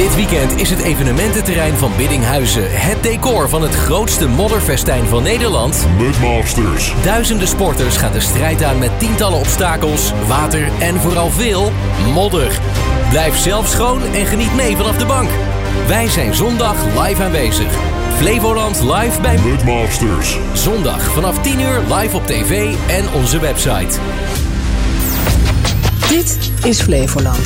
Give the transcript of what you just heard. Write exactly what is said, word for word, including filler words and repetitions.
Dit weekend is het evenemententerrein van Biddinghuizen het decor van het grootste modderfestijn van Nederland. Mudmasters. Duizenden sporters gaan de strijd aan met tientallen obstakels, water en vooral veel modder. Blijf zelf schoon en geniet mee vanaf de bank. Wij zijn zondag live aanwezig. Flevoland live bij Mudmasters. Zondag vanaf tien uur live op tv en onze website. Dit is Flevoland.